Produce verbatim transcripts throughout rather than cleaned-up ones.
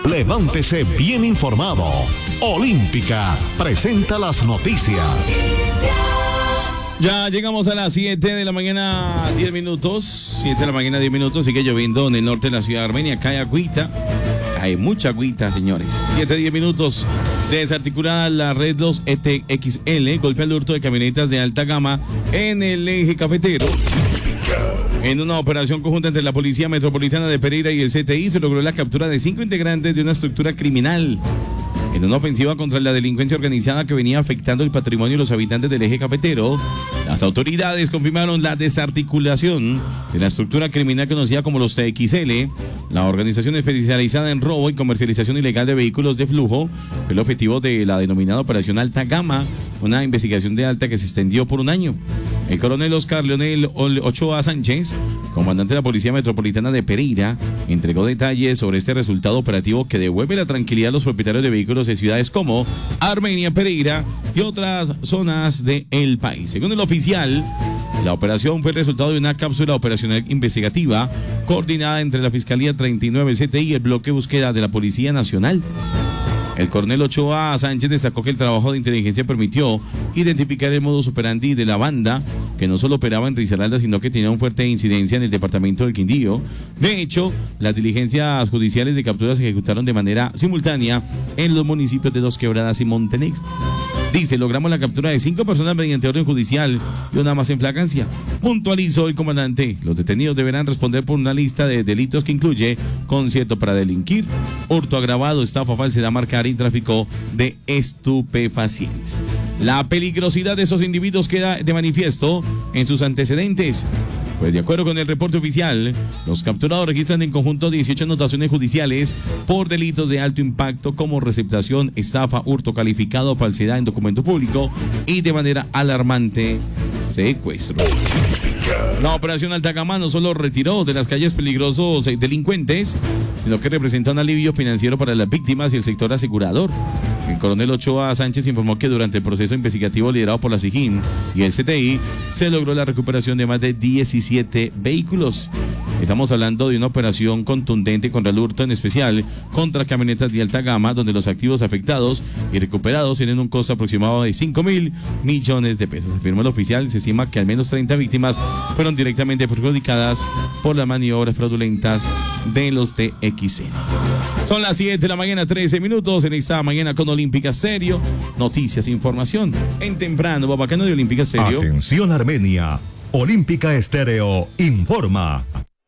Levántese bien informado. Olímpica presenta las noticias. Ya llegamos a las siete de la mañana, diez minutos. siete de la mañana, diez minutos. Sigue lloviendo en el norte de la ciudad de Armenia. Cae agüita. Cae mucha agüita, señores. siete, diez minutos. Desarticulada la red dos E T X L. Golpea el hurto de camionetas de alta gama en el eje cafetero. En una operación conjunta entre la Policía Metropolitana de Pereira y el C T I se logró la captura de cinco integrantes de una estructura criminal en una ofensiva contra la delincuencia organizada que venía afectando el patrimonio de los habitantes del eje cafetero. Las autoridades confirmaron la desarticulación de la estructura criminal conocida como los T X L, la organización especializada en robo y comercialización ilegal de vehículos de flujo. Fue el objetivo de la denominada Operación Alta Gama, una investigación de alta que se extendió por un año. El coronel Oscar Leonel Ochoa Sánchez, comandante de la Policía Metropolitana de Pereira, entregó detalles sobre este resultado operativo que devuelve la tranquilidad a los propietarios de vehículos de ciudades como Armenia, Pereira y otras zonas del país. Según el oficial, la operación fue el resultado de una cápsula operacional investigativa coordinada entre la Fiscalía treinta y nueve C T I y el bloque de búsqueda de la Policía Nacional. El coronel Ochoa Sánchez destacó que el trabajo de inteligencia permitió identificar el modus operandi de la banda, que no solo operaba en Risaralda, sino que tenía una fuerte incidencia en el departamento del Quindío. De hecho, las diligencias judiciales de captura se ejecutaron de manera simultánea en los municipios de Dos Quebradas y Montenegro. Dice, logramos la captura de cinco personas mediante orden judicial y una más en flagrancia. Puntualizó el comandante. Los detenidos deberán responder por una lista de delitos que incluye concierto para delinquir, hurto agravado, estafa, falsedad marcaria y tráfico de estupefacientes. La peligrosidad de esos individuos queda de manifiesto en sus antecedentes. Pues de acuerdo con el reporte oficial, los capturados registran en conjunto dieciocho anotaciones judiciales por delitos de alto impacto como receptación, estafa, hurto calificado, falsedad en documento público y, de manera alarmante, secuestro. La operación Alta Gama no solo retiró de las calles peligrosos delincuentes, sino que representa un alivio financiero para las víctimas y el sector asegurador. El coronel Ochoa Sánchez informó que durante el proceso investigativo liderado por la SIGIN y el C T I se logró la recuperación de más de diecisiete vehículos. Estamos hablando de una operación contundente contra el hurto, en especial contra camionetas de alta gama, donde los activos afectados y recuperados tienen un costo aproximado de cinco mil millones de pesos. Afirmó el oficial. Se estima que al menos treinta víctimas fueron directamente perjudicadas por las maniobras fraudulentas de los T X L. Son las siete de la mañana, trece minutos, en esta mañana con Olímpica Stereo. Noticias e información en temprano, babacano de Olímpica Stereo. Atención Armenia, Olímpica Stereo informa.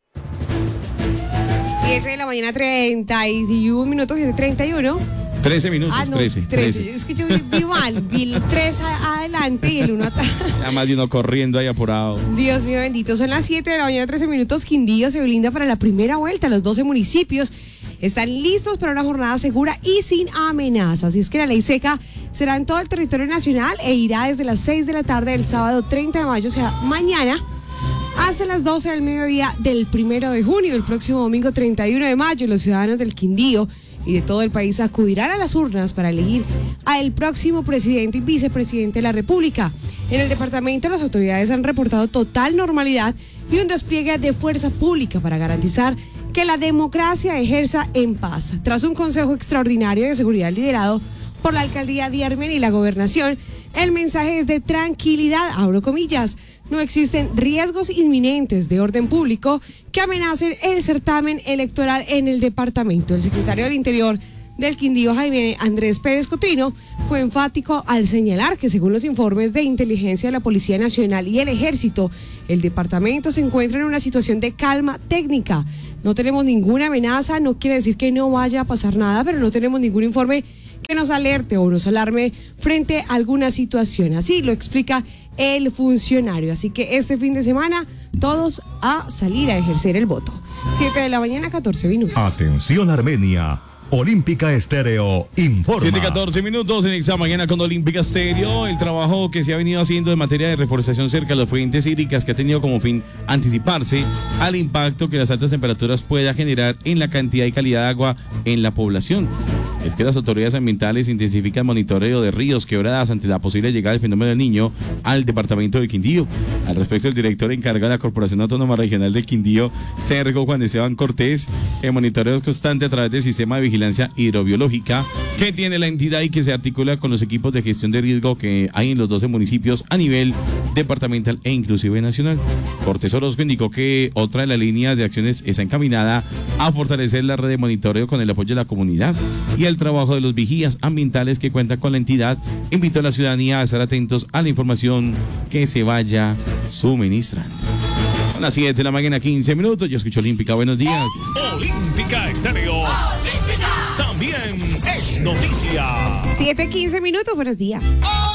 siete de la mañana, treinta y un minutos, treinta y uno. trece minutos, ah, no, trece, trece. Es que yo vi, vi mal, vi el tres adelante y el uno atrás. Nada más de uno corriendo ahí apurado. Dios mío bendito, son las siete de la mañana, trece minutos. Quindío se blinda para la primera vuelta. Los doce municipios están listos para una jornada segura y sin amenazas. Así es que la ley seca será en todo el territorio nacional e irá desde las seis de la tarde del sábado treinta de mayo, o sea, mañana, hasta las doce del mediodía del primero de junio. El próximo domingo treinta y uno de mayo, los ciudadanos del Quindío y de todo el país acudirán a las urnas para elegir al próximo presidente y vicepresidente de la República. En el departamento, las autoridades han reportado total normalidad y un despliegue de fuerza pública para garantizar que la democracia ejerza en paz. Tras un consejo extraordinario de seguridad liderado por la alcaldía de Armenia y la gobernación, el mensaje es de tranquilidad, abro comillas. No existen riesgos inminentes de orden público que amenacen el certamen electoral en el departamento. El secretario del Interior del Quindío, Jaime Andrés Pérez Cotrino, fue enfático al señalar que, según los informes de inteligencia de la Policía Nacional y el Ejército, el departamento se encuentra en una situación de calma técnica. No tenemos ninguna amenaza, no quiere decir que no vaya a pasar nada, pero no tenemos ningún informe que nos alerte o nos alarme frente a alguna situación. Así lo explica el funcionario. Así que este fin de semana, todos a salir a ejercer el voto. siete de la mañana, catorce minutos. Atención Armenia, Olímpica Stereo informa. siete, catorce minutos en esta mañana con Olímpica Stereo. El trabajo que se ha venido haciendo en materia de reforestación cerca de las fuentes hídricas, que ha tenido como fin anticiparse al impacto que las altas temperaturas pueda generar en la cantidad y calidad de agua en la población. es que las autoridades ambientales intensifican monitoreo de ríos, quebradas ante la posible llegada del fenómeno del Niño al departamento del Quindío. Al respecto, el director encargado de la Corporación Autónoma Regional del Quindío, Sergio Juan Esteban Cortés, el monitoreo es constante a través del sistema de vigilancia hidrobiológica que tiene la entidad y que se articula con los equipos de gestión de riesgo que hay en los doce municipios a nivel departamental e inclusive nacional. Cortés Orozco indicó que otra de las líneas de acciones está encaminada a fortalecer la red de monitoreo con el apoyo de la comunidad y el trabajo de los vigías ambientales que cuentan con la entidad. Invitó a la ciudadanía a estar atentos a la información que se vaya suministrando. A las siete de la mañana, quince minutos. Yo escucho Olímpica. Buenos días. Olímpica Estéreo. Olímpica. También es noticia. siete quince minutos. Buenos días.